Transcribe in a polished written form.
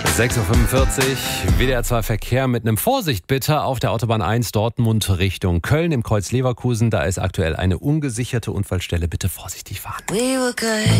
6.45 Uhr, WDR 2 Verkehr mit einem Vorsicht bitte auf der Autobahn 1 Dortmund Richtung Köln im Kreuz Leverkusen. Da ist aktuell eine ungesicherte Unfallstelle. Bitte vorsichtig fahren.